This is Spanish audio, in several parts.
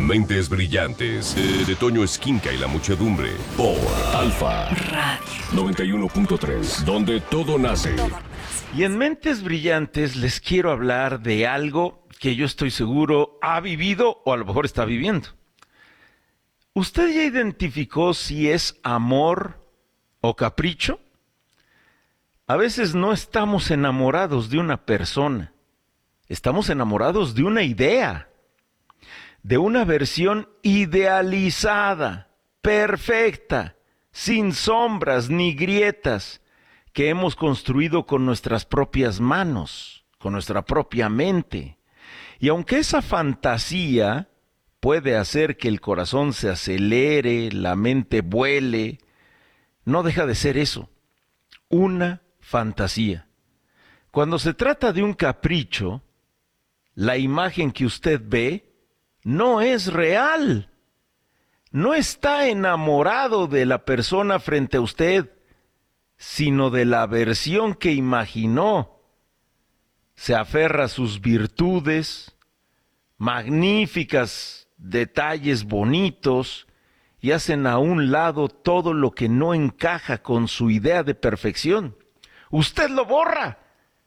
Mentes Brillantes, de Toño Esquinca y la muchedumbre, por Alfa Radio 91.3, donde todo nace. Y en Mentes Brillantes les quiero hablar de algo que yo estoy seguro ha vivido o a lo mejor está viviendo. ¿Usted ya identificó si es amor o capricho? A veces no estamos enamorados de una persona, estamos enamorados de una idea, de una versión idealizada, perfecta, sin sombras ni grietas, que hemos construido con nuestras propias manos, con nuestra propia mente. Y aunque esa fantasía puede hacer que el corazón se acelere, la mente vuele, no deja de ser eso, una fantasía. Cuando se trata de un capricho, la imagen que usted ve no es real. No está enamorado de la persona frente a usted, sino de la versión que imaginó. Se aferra a sus virtudes, magníficas detalles bonitos, y hacen a un lado todo lo que no encaja con su idea de perfección. Usted lo borra.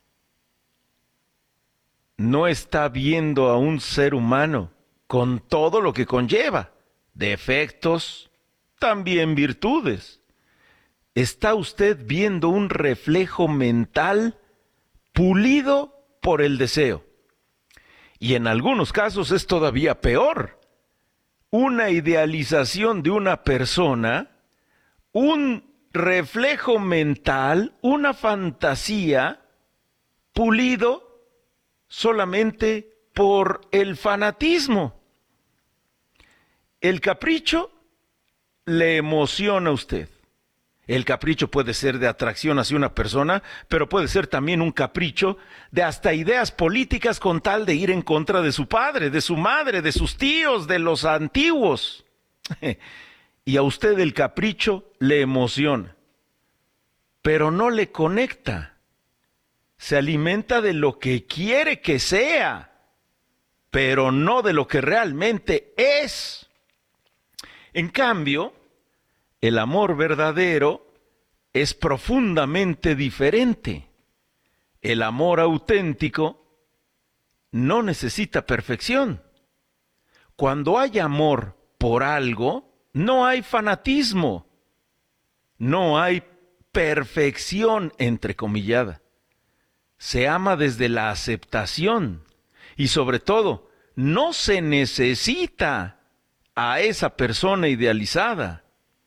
No está viendo a un ser humano con todo lo que conlleva, defectos, también virtudes. Está usted viendo un reflejo mental pulido por el deseo. Y en algunos casos es todavía peor. Una idealización de una persona, un reflejo mental, una fantasía pulido solamente por el fanatismo. El capricho le emociona a usted. El capricho puede ser de atracción hacia una persona, pero puede ser también un capricho de hasta ideas políticas con tal de ir en contra de su padre, de su madre, de sus tíos, de los antiguos. Y a usted el capricho le emociona, pero no le conecta. Se alimenta de lo que quiere que sea, pero no de lo que realmente es. En cambio, el amor verdadero es profundamente diferente. El amor auténtico no necesita perfección. Cuando hay amor por algo, no hay fanatismo, no hay perfección entrecomillada. Se ama desde la aceptación y sobre todo no se necesita a esa persona idealizada.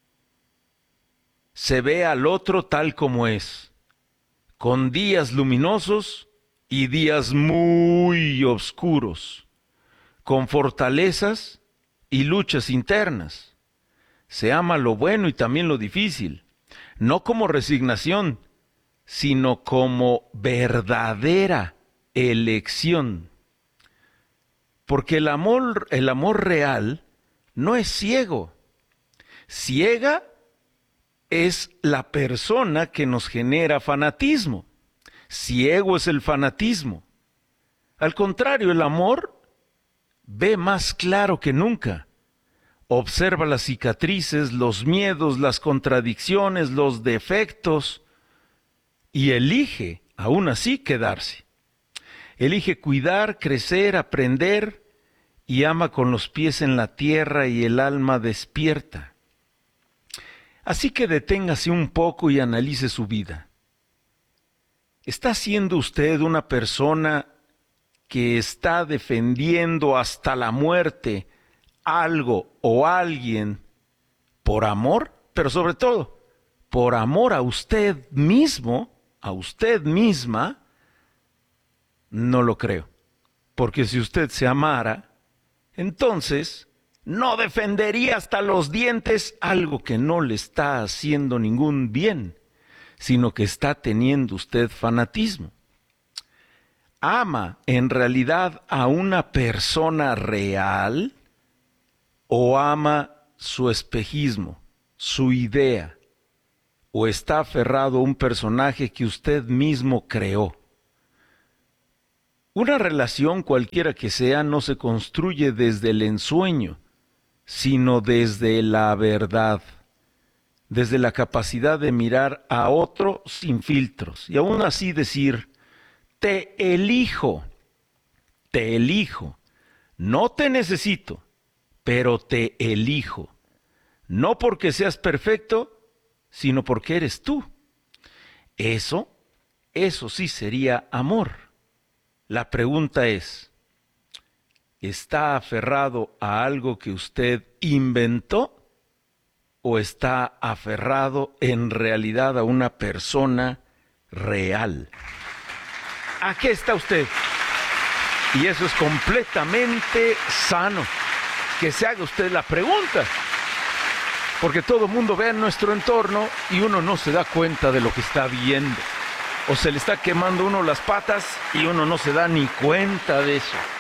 Se ve al otro tal como es, con días luminosos y días muy oscuros, con fortalezas y luchas internas. Se ama lo bueno y también lo difícil, no como resignación, sino como verdadera elección. Porque el amor real no es ciego. Ciega es la persona que nos genera fanatismo. Ciego es el fanatismo. Al contrario, el amor ve más claro que nunca. Observa las cicatrices, los miedos, las contradicciones, los defectos y elige, aún así, quedarse. Elige cuidar, crecer, aprender y ama con los pies en la tierra y el alma despierta. Así que deténgase un poco y analice su vida. ¿Está siendo usted una persona que está defendiendo hasta la muerte algo o alguien por amor? Pero sobre todo, por amor a usted mismo, a usted misma. No lo creo. Porque si usted se amara, entonces no defendería hasta los dientes algo que no le está haciendo ningún bien, sino que está teniendo usted fanatismo. ¿Ama en realidad a una persona real o ama su espejismo, su idea? ¿O está aferrado a un personaje que usted mismo creó? Una relación, cualquiera que sea, no se construye desde el ensueño, sino desde la verdad, desde la capacidad de mirar a otro sin filtros y aún así decir, te elijo, no te necesito, pero te elijo, no porque seas perfecto, sino porque eres tú. Eso sí sería amor. La pregunta es, ¿está aferrado a algo que usted inventó o está aferrado en realidad a una persona real? ¿A qué está usted? Y eso es completamente sano, que se haga usted la pregunta, porque todo el mundo ve en nuestro entorno y uno no se da cuenta de lo que está viendo, o se le está quemando uno las patas y uno no se da ni cuenta de eso.